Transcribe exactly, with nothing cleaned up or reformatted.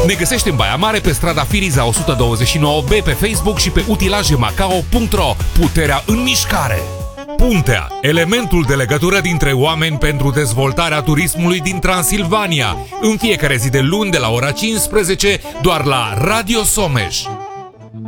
Ne găsești în Baia Mare pe strada Firiza o sută douăzeci și nouă B pe Facebook și pe utilajemacao punct ro. Puterea în mișcare! Puntea, elementul de legătură dintre oameni pentru dezvoltarea turismului din Transilvania. În fiecare zi de luni de la ora cincisprezece, doar la Radio Someș.